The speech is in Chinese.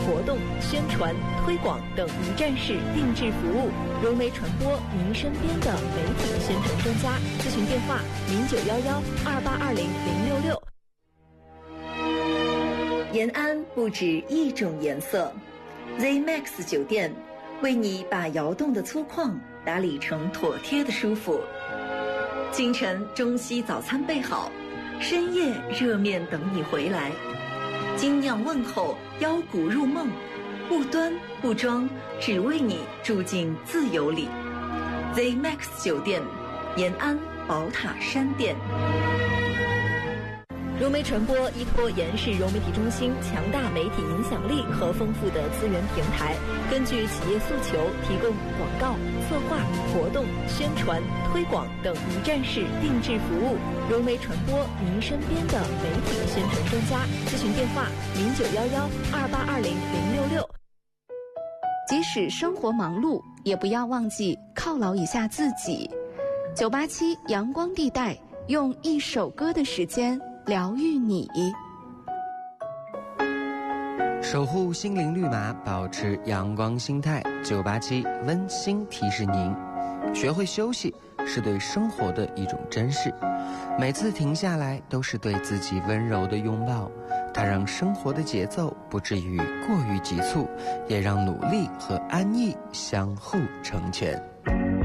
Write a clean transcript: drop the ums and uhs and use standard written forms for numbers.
活动、宣传、推广等一站式定制服务。融媒传播，您身边的媒体宣传专家。咨询电话：091128200666。延安不止一种颜色 ，ZMAX 酒店为你把窑洞的粗犷打理成妥帖的舒服。清晨中西早餐备好，深夜热面等你回来。精酿问候，邀骨入梦，不端不装，只为你住进自由里。ZMAX 酒店，延安宝塔山店。融媒传播依托延世融媒体中心强大媒体影响力和丰富的资源平台，根据企业诉求提供广告、策划、活动、宣传、推广等一站式定制服务。融媒传播，您身边的媒体宣传专家。咨询电话：091128200666。 即使生活忙碌，也不要忘记犒劳一下自己。987阳光地带，用一首歌的时间疗愈你， 守护心灵绿码，保持阳光心态。987温馨提示您，学会休息是对生活的一种珍视，每次停下来都是对自己温柔的拥抱，它让生活的节奏不至于过于急促，也让努力和安逸相互成全。